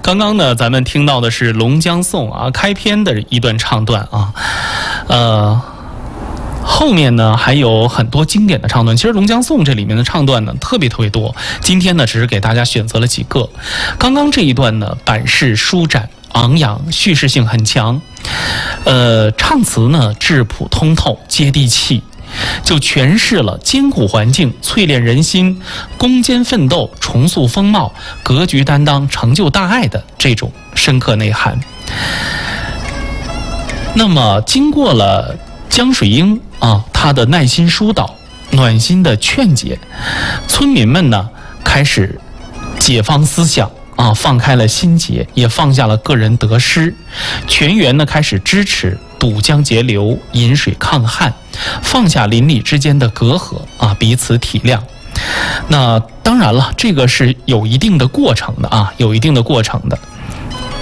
刚刚呢，咱们听到的是《龙江颂》啊，开篇的一段唱段啊，后面呢还有很多经典的唱段。其实《龙江颂》这里面的唱段呢特别多，今天呢只是给大家选择了几个。刚刚这一段呢，版式舒展昂扬，叙事性很强，唱词呢质朴通透，接地气。就诠释了艰苦环境淬炼人心、攻坚奋斗、重塑风貌、格局担当、成就大爱的这种深刻内涵。那么经过了江水英他的耐心疏导、暖心的劝解，村民们呢开始解放思想放开了心结，也放下了个人得失，全员呢开始支持堵江截流、引水抗旱，放下邻里之间的隔阂彼此体谅。那当然了，这个是有一定的过程的有一定的过程的。